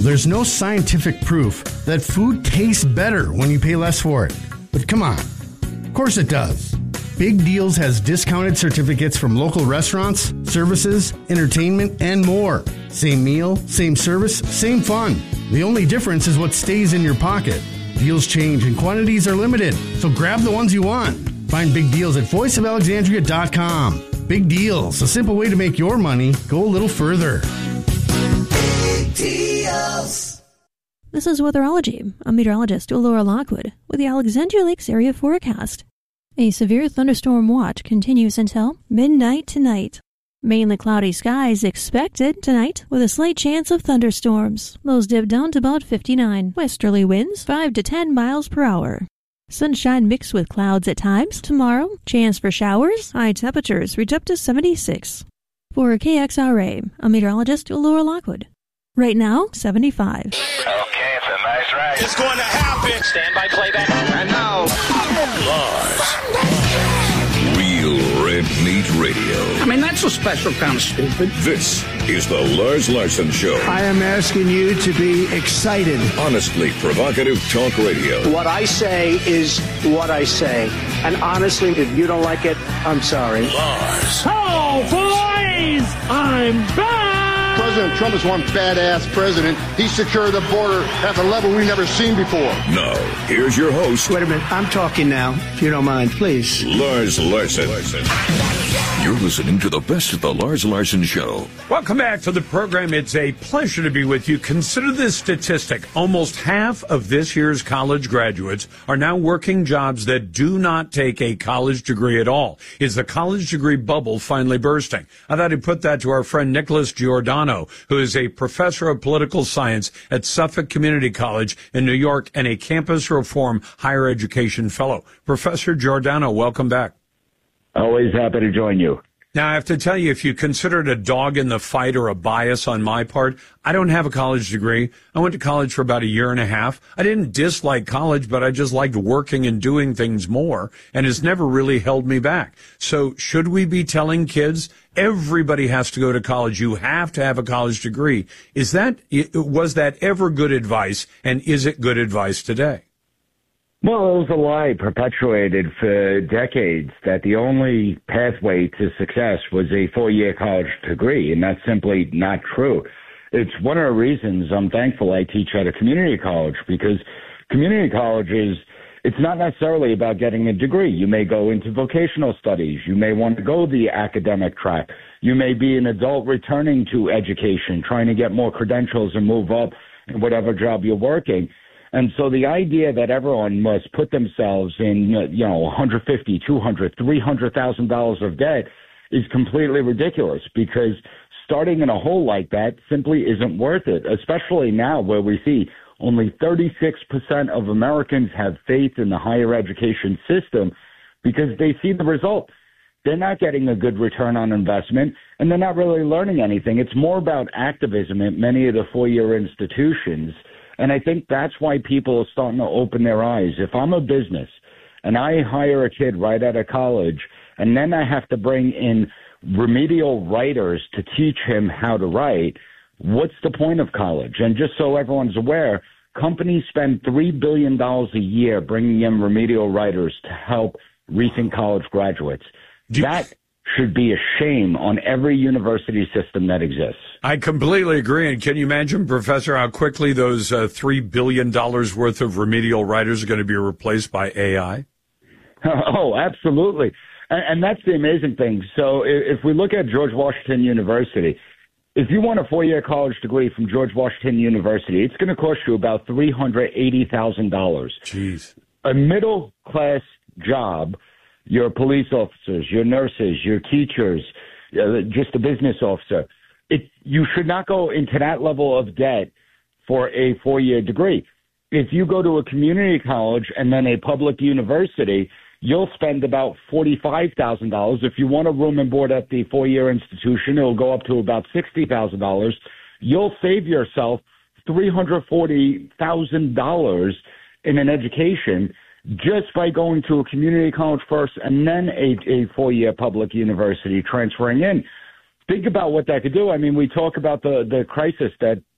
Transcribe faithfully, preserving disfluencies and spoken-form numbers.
There's no scientific proof that food tastes better when you pay less for it. But come on. Of course it does. Big Deals has discounted certificates from local restaurants, services, entertainment, and more. Same meal, same service, same fun. The only difference is what stays in your pocket. Deals change and quantities are limited, so grab the ones you want. Find Big Deals at voice of alexandria dot com. Big Deals, a simple way to make your money go a little further. Big Deals. This is Weatherology. I'm meteorologist Laura Lockwood with the Alexandria Lakes area forecast. A severe thunderstorm watch continues until midnight tonight. Mainly cloudy skies expected tonight with a slight chance of thunderstorms. Lows dip down to about fifty-nine. Westerly winds five to ten miles per hour. Sunshine mixed with clouds at times. Tomorrow, chance for showers. High temperatures reach up to seventy-six. For K X R A, I'm meteorologist Laura Lockwood. Right now, seventy-five. Okay, it's a nice ride. It's going to happen. Stand by playback. And now, Lars. Real Red Meat Radio. I mean, that's a special kind of stupid. This is the Lars Larson Show. I am asking you to be excited. Honestly provocative talk radio. What I say is what I say. And honestly, if you don't like it, I'm sorry. Lars. Oh, boys! I'm back! President Trump is one badass president. He secured the border at the level we've never seen before. Now, here's your host. Wait a minute. I'm talking now, if you don't mind, please. Lars Larson. You're listening to the best of the Lars Larson Show. Welcome back to the program. It's a pleasure to be with you. Consider this statistic. Almost half of this year's college graduates are now working jobs that do not take a college degree at all. Is the college degree bubble finally bursting? I thought I'd put that to our friend Nicholas Giordano, who is a professor of political science at Suffolk Community College in New York and a campus reform higher education fellow. Professor Giordano, welcome back. Always happy to join you. Now, I have to tell you, if you consider it a dog in the fight or a bias on my part, I don't have a college degree. I went to college for about a year and a half. I didn't dislike college, but I just liked working and doing things more, and it's never really held me back. So should we be telling kids everybody has to go to college? You have to have a college degree. Is that, was that ever good advice, and is it good advice today? Well, it was a lie perpetuated for decades that the only pathway to success was a four-year college degree, and that's simply not true. It's one of the reasons I'm thankful I teach at a community college, because community college is, it's not necessarily about getting a degree. You may go into vocational studies. You may want to go the academic track. You may be an adult returning to education, trying to get more credentials and move up in whatever job you're working. And so the idea that everyone must put themselves in, you know, one hundred fifty thousand dollars, two hundred thousand dollars, three hundred thousand dollars of debt is completely ridiculous, because starting in a hole like that simply isn't worth it, especially now where we see only thirty-six percent of Americans have faith in the higher education system because they see the results. They're not getting a good return on investment, and they're not really learning anything. It's more about activism at many of the four-year institutions. And I think that's why people are starting to open their eyes. If I'm a business and I hire a kid right out of college, and then I have to bring in remedial writers to teach him how to write, what's the point of college? And just so everyone's aware, companies spend three billion dollars a year bringing in remedial writers to help recent college graduates. That should be a shame on every university system that exists. I completely agree. And can you imagine, Professor, how quickly those uh, three billion dollars worth of remedial writers are going to be replaced by A I? Oh, absolutely. And, and that's the amazing thing. So if, if we look at George Washington University, if you want a four-year college degree from George Washington University, it's going to cost you about three hundred eighty thousand dollars. Jeez. A middle-class job, your police officers, your nurses, your teachers, uh, just a business officer, it, you should not go into that level of debt for a four-year degree. If you go to a community college and then a public university, you'll spend about forty-five thousand dollars. If you want a room and board at the four-year institution, it'll go up to about sixty thousand dollars. You'll save yourself three hundred forty thousand dollars in an education just by going to a community college first and then a, a four-year public university transferring in. Think about what that could do. I mean, we talk about the, the crisis that